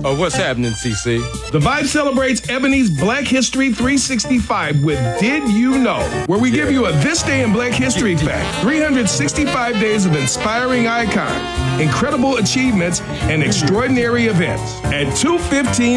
What's happening, CC? The Vibe celebrates Ebony's Black History 365 with Did You Know, where we give you a This Day in Black History fact. 365 days of inspiring icons, incredible achievements, and extraordinary events. At 2:15